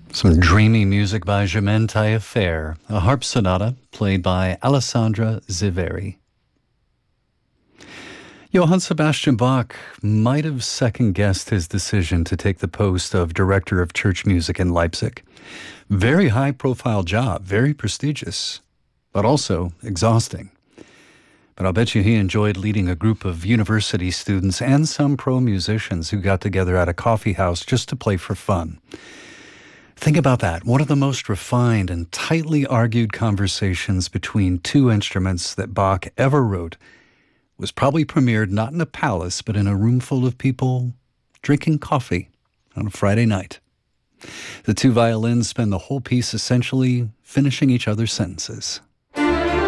Some dreamy music by Germaine Taillefer, a harp sonata played by Alessandra Ziveri. Johann Sebastian Bach might have second-guessed his decision to take the post of director of church music in Leipzig. Very high-profile job, very prestigious, but also exhausting. But I'll bet you he enjoyed leading a group of university students and some pro musicians who got together at a coffee house just to play for fun. Think about that. One of the most refined and tightly argued conversations between two instruments that Bach ever wrote was probably premiered not in a palace, but in a room full of people drinking coffee on a Friday night. The two violins spend the whole piece essentially finishing each other's sentences.